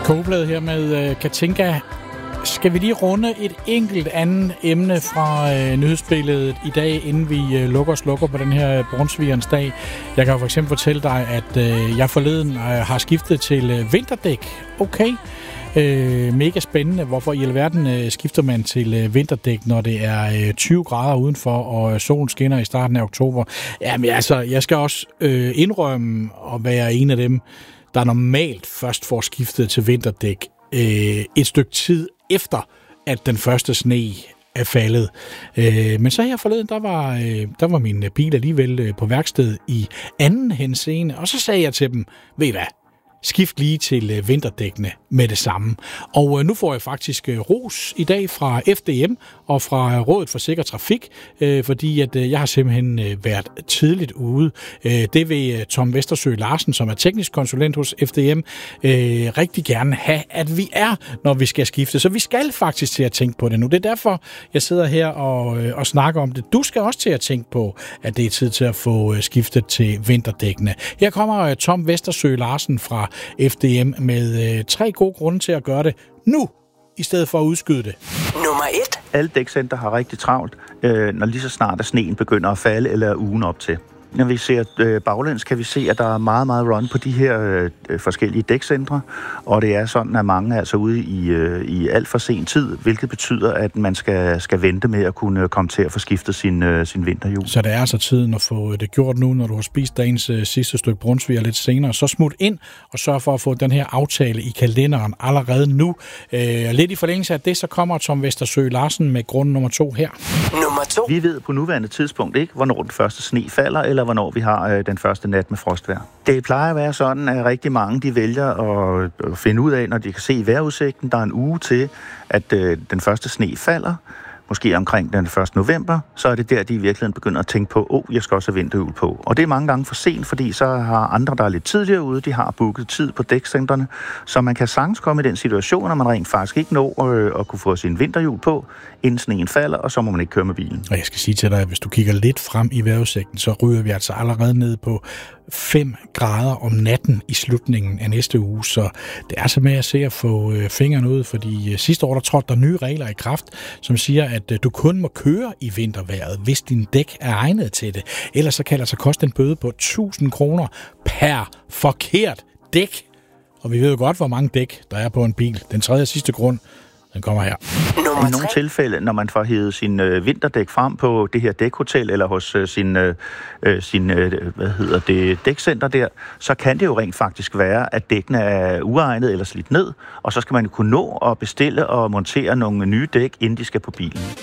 Coldplay her med Katinka. Skal vi lige runde et enkelt andet emne fra nyhedsbilledet i dag, inden vi lukker på den her Brunsvigerens dag? Jeg kan jo for eksempel fortælle dig, at jeg forleden har skiftet til vinterdæk. Okay. Mega spændende. Hvorfor i alverden skifter man til vinterdæk, når det er 20 grader udenfor, og solen skinner i starten af oktober? Jamen altså, jeg skal også indrømme at være en af dem, der normalt først får skiftet til vinterdæk et stykke tid efter, at den første sne er faldet. Men så her forleden, der var min bil alligevel på værksted i anden henseende, og så sagde jeg til dem, ved I hvad? Skift lige til vinterdækkene med det samme. Og nu får jeg faktisk ros i dag fra FDM og fra Rådet for Sikker Trafik, fordi at jeg har simpelthen været tidligt ude. Det vil Tom Vestersø Larsen, som er teknisk konsulent hos FDM, rigtig gerne have, at vi er, når vi skal skifte. Så vi skal faktisk til at tænke på det nu. Det er derfor, jeg sidder her og snakker om det. Du skal også til at tænke på, at det er tid til at få skiftet til vinterdækkene. Her kommer Tom Vestersø Larsen fra FDM med 3 gode grunde til at gøre det nu, i stedet for at udskyde det. Nummer 1. Alle dækcenter har rigtig travlt, når lige så snart at sneen begynder at falde, eller ugen op til. Når vi ser baglæns, kan vi se, at der er meget, meget run på de her forskellige dækcentre, og det er sådan, at mange er altså ude i alt for sen tid, hvilket betyder, at man skal vente med at kunne komme til at få skiftet sin vinterhjul. Så det er altså tiden at få det gjort nu, når du har spist dagens sidste stykke brunsviger lidt senere. Så smut ind og sørg for at få den her aftale i kalenderen allerede nu. Lidt i forlængelse af det, så kommer Tom Vestersø Larsen med grund nummer 2 her. Nummer 2. Vi ved på nuværende tidspunkt ikke, hvornår den første sne falder, eller hvornår vi har den første nat med frostvejr. Det plejer at være sådan, at rigtig mange de vælger at finde ud af, når de kan se vejrudsigten, der er en uge til, at den første sne falder, måske omkring den 1. november, så er det der, de i virkeligheden begynder at tænke på, jeg skal også have vinterhjul på. Og det er mange gange for sent, fordi så har andre, der er lidt tidligere ude, de har booket tid på dækcentrene, så man kan sagtens komme i den situation, at man rent faktisk ikke når at kunne få sin vinterhjul på, inden sneen falder, og så må man ikke køre med bilen. Og jeg skal sige til dig, at hvis du kigger lidt frem i vejrudsigten, så ryger vi altså allerede ned på 5 grader om natten i slutningen af næste uge, så det er så med at se at få fingrene ud, fordi sidste år der trådte der nye regler i kraft, som siger, at du kun må køre i vintervejret, hvis din dæk er egnet til det. Ellers så kan det altså koste en bøde på 1000 kroner per forkert dæk. Og vi ved jo godt, hvor mange dæk der er på en bil. Den tredje og sidste grund, den kommer her. I nogle tilfælde, når man får hævet sin vinterdæk frem på det her dækhotel eller hos sin dækcenter der, så kan det jo rent faktisk være, at dækkene er uegnet eller slidt ned, og så skal man kunne nå at bestille og montere nogle nye dæk, inden de skal på bilen.